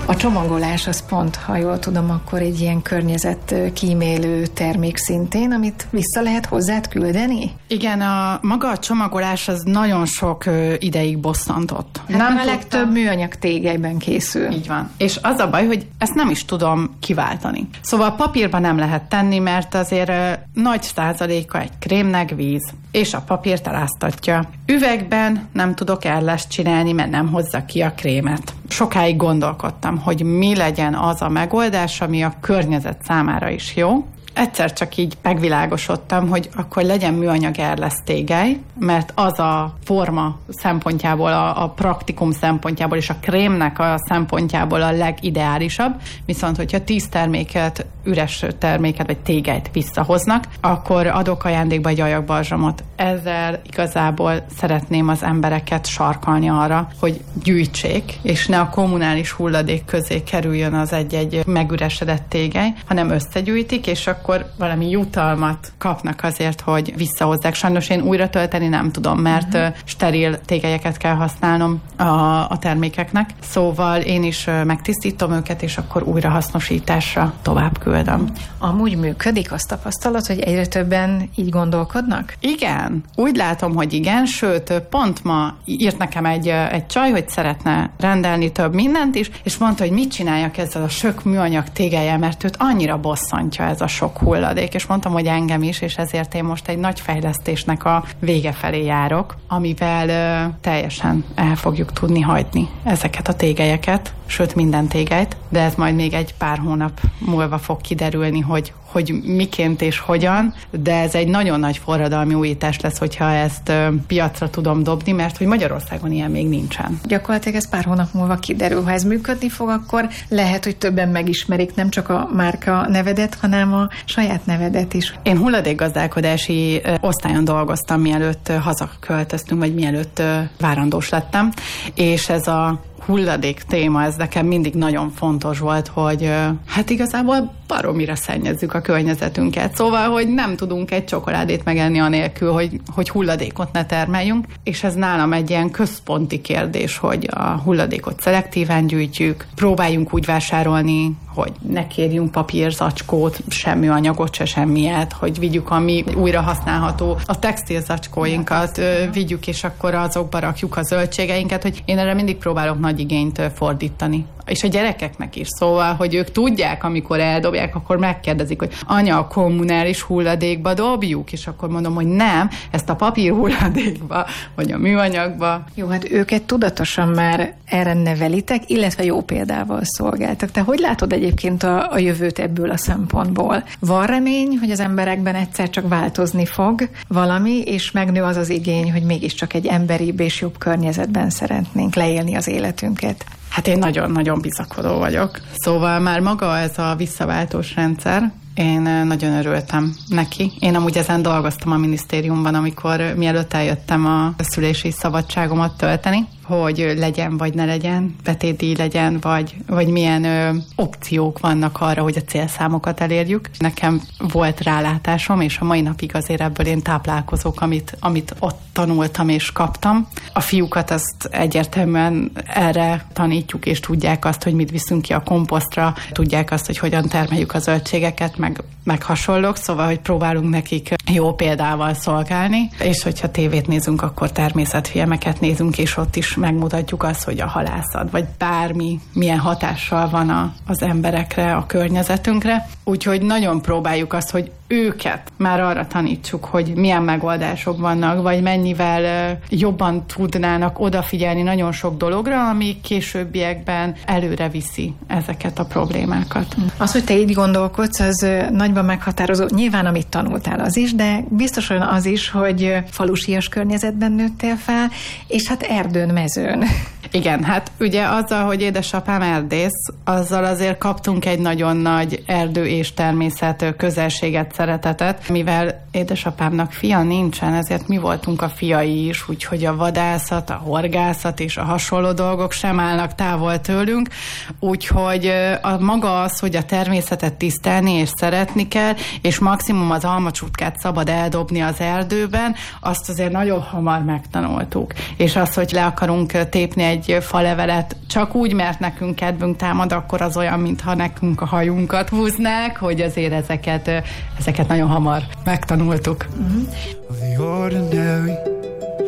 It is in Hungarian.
A csomagolás az pont, ha jól tudom, akkor egy ilyen környezetkímélő termék szintén, amit vissza lehet hozzád küldeni? Igen, maga a csomagolás az nagyon sok ideig bosszantott. Hát nem a legtöbb műanyag tégelyben készül. Így van. És az a baj, hogy ezt nem is tudom kiváltani. Szóval papírba nem lehet tenni, mert azért nagy százaléka egy krémnek víz, és a papírt eláztatja. Üvegben nem tudok ellest csinálni, mert nem hozza ki a krémet. Sokáig gondolkodtam, hogy mi legyen az a megoldás, ami a környezet számára is jó. Egyszer csak így megvilágosodtam, hogy akkor legyen műanyag erlesztégely, mert az a forma szempontjából, a praktikum szempontjából és a krémnek a szempontjából a legideálisabb, viszont hogyha 10 terméket, üres terméket vagy tégelyt visszahoznak, akkor adok ajándékba egy ajakbalzsamot. Ezzel igazából szeretném az embereket sarkalni arra, hogy gyűjtsék, és ne a kommunális hulladék közé kerüljön az egy megüresedett tégely, hanem összegyűjtik, és akkor valami jutalmat kapnak azért, hogy visszahozzák. Sajnos én újra tölteni nem tudom, mert steril tégelyeket kell használnom a termékeknek. Szóval én is megtisztítom őket, és akkor újrahasznosításra tovább küldöm. Amúgy működik, azt tapasztalod, hogy egyre többen így gondolkodnak? Igen. Úgy látom, hogy igen, sőt, pont ma írt nekem egy csaj, hogy szeretne rendelni több mindent is, és mondta, hogy mit csináljak ezzel a sok műanyag tégellyel, mert őt annyira bosszantja ez a sok hulladék, és mondtam, hogy engem is, és ezért én most egy nagy fejlesztésnek a vége felé járok, amivel teljesen el fogjuk tudni hagyni ezeket a tégelyeket, sőt minden tégelyt, de ez majd még egy pár hónap múlva fog kiderülni, hogy miként és hogyan, de ez egy nagyon nagy forradalmi újítás lesz, hogyha ezt piacra tudom dobni, mert hogy Magyarországon ilyen még nincsen. Gyakorlatilag ez pár hónap múlva kiderül. Ha ez működni fog, akkor lehet, hogy többen megismerik nem csak a márka nevedet, hanem a saját nevedet is. Én hulladékgazdálkodási osztályon dolgoztam, mielőtt hazaköltöztünk, vagy mielőtt várandós lettem, és ez a hulladék téma, ez nekem mindig nagyon fontos volt, hogy hát igazából baromira szennyezzük a környezetünket. Szóval, hogy nem tudunk egy csokoládét megenni anélkül, hogy hulladékot ne termeljünk, és ez nálam egy ilyen központi kérdés, hogy a hulladékot szelektíven gyűjtjük, próbáljunk úgy vásárolni, hogy ne kérjünk papírzacskót, semmi anyagot, se semmiet, hogy vigyük, ami újra használható. A textilzacskóinkat vigyük, és akkor azokba rakjuk a zöldségeinket, hogy én erre mindig próbálok nagy igényt fordítani. És a gyerekeknek is, szóval, hogy ők tudják, amikor eldobják, akkor megkérdezik, hogy anya, a kommunális hulladékba dobjuk, és akkor mondom, hogy nem, ezt a papír hulladékba, vagy a műanyagba. Jó, hát őket tudatosan már erre nevelitek, illetve jó példával szolgáltak. Te hogy látod egyébként a jövőt ebből a szempontból? Van remény, hogy az emberekben egyszer csak változni fog valami, és megnő az az igény, hogy mégiscsak egy emberibb és jobb környezetben szeretnénk leélni az életünket? Hát én nagyon-nagyon bizakodó vagyok. Szóval már maga ez a visszaváltós rendszer, én nagyon örültem neki. Én amúgy ezen dolgoztam a minisztériumban, mielőtt eljöttem a szülési szabadságomat tölteni, hogy legyen vagy ne legyen, betétdíj legyen, vagy milyen opciók vannak arra, hogy a célszámokat elérjük. Nekem volt rálátásom, és a mai napig azért ebből én táplálkozok, amit ott tanultam és kaptam. A fiúkat azt egyértelműen erre tanítjuk, és tudják azt, hogy mit viszünk ki a komposztra, tudják azt, hogy hogyan termeljük a zöldségeket, meg hasonlók, szóval, hogy próbálunk nekik jó példával szolgálni, és hogyha tévét nézünk, akkor természetfilmeket nézünk, és ott is megmutatjuk azt, hogy a halászat, vagy bármi milyen hatással van az emberekre, a környezetünkre. Úgyhogy nagyon próbáljuk azt, hogy őket már arra tanítsuk, hogy milyen megoldások vannak, vagy mennyivel jobban tudnának odafigyelni nagyon sok dologra, ami későbbiekben előre viszi ezeket a problémákat. Az, hogy te így gondolkodsz, az nagyban meghatározó. Nyilván, amit tanultál, az is, de biztosan az is, hogy falusias környezetben nőttél fel, és hát erdőn, mezőn. Igen, hát ugye azzal, hogy édesapám erdész, azzal azért kaptunk egy nagyon nagy erdő és természet közelséget, szeretetet, mivel édesapámnak fia nincsen, ezért mi voltunk a fiai is, úgyhogy a vadászat, a horgászat és a hasonló dolgok sem állnak távol tőlünk, úgyhogy a maga az, hogy a természetet tisztelni és szeretni kell, és maximum az almacsutkát szabad eldobni az erdőben, azt azért nagyon hamar megtanultuk. És az, hogy le akarunk tépni egy falevelet csak úgy, mert nekünk kedvünk támad, akkor az olyan, mintha nekünk a hajunkat húznák, hogy azért ezeket nagyon hamar megtanultuk. The ordinary